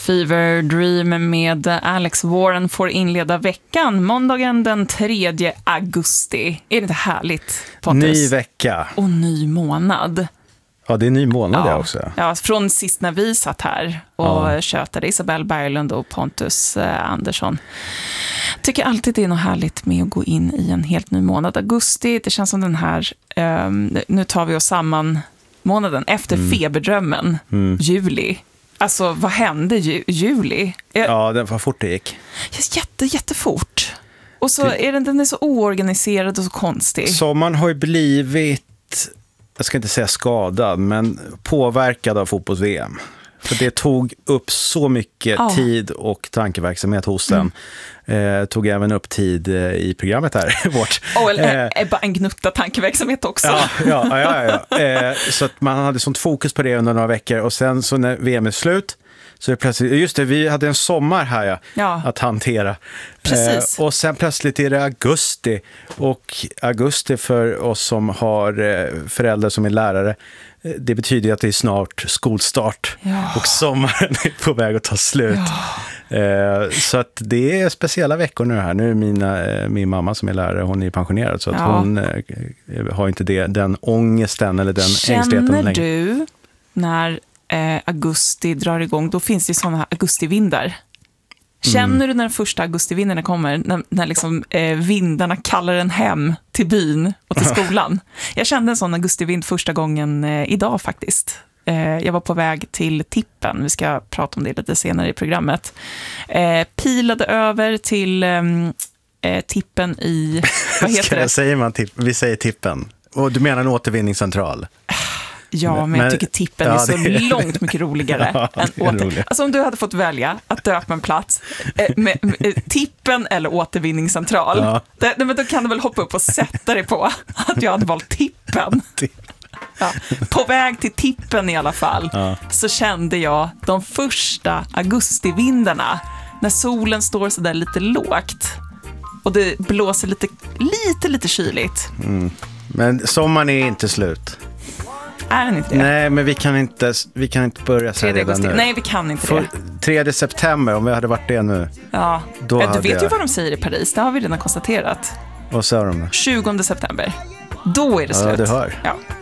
Fever Dream med Alex Warren får inleda veckan måndagen den 3 augusti. Är det inte härligt, Pontus? Ny vecka. Och ny månad. Ja, det är ny månad det också. Ja, från sist när vi satt här och tjötade, Isabelle Berglund och Pontus Andersson. Tycker alltid det är något härligt med att gå in i en helt ny månad. Augusti, det känns som den här, nu tar vi oss samman månaden efter feberdrömmen, juli. Alltså, vad hände juli? Ja, det var fort det gick. Jättefort. Och så är den är så oorganiserad och så konstig. Sommaren har ju blivit, jag ska inte säga skadad, men påverkad av fotbolls-VM. För det tog upp så mycket tid och tankeverksamhet hos den. Tog även upp tid i programmet här. Vårt. Eller bara en gnutta tankeverksamhet också. Ja. Så att man hade sånt fokus på det under några veckor. Och sen så när VM är slut så är det plötsligt, just det, vi hade en sommar här att hantera. Precis. Och sen plötsligt är det augusti. Och augusti för oss som har föräldrar som är lärare, det betyder att det är snart skolstart och sommaren är på väg att ta slut. Så att det är speciella veckor nu här. Nu är min mamma som är lärare, hon är pensionerad, så att hon har inte den ångesten eller den ängsligheten längre. Känner du när augusti drar igång, då finns det sådana här augustivindar? Känner du när den första augustivindarna kommer, när liksom, vindarna kallar en hem till byn och till skolan? Jag kände en sån augustivind första gången idag faktiskt. Jag var på väg till Tippen, vi ska prata om det lite senare i programmet. Pilade över till Tippen i, vad heter det? Säger man vi säger Tippen. Och du menar en återvinningscentral? Ja, men jag tycker Tippen är så långt mycket roligare än Alltså om du hade fått välja att döpa en plats med Tippen eller återvinningscentral, men då kan du väl hoppa upp och sätta dig på att jag hade valt Tippen. På väg till Tippen i alla fall så kände jag de första augustivindarna när solen står så där lite lågt och det blåser lite kyligt. Men sommaren är inte slut. Är den inte det? Nej, men vi kan inte börja så här redan nu. Nej, vi kan inte det. 3 september, om vi hade varit det nu. Ja, du vet ju vad de säger i Paris. Det har vi redan konstaterat. Vad sa de? 20 september. Då är det slut. Ja, du hör. Ja.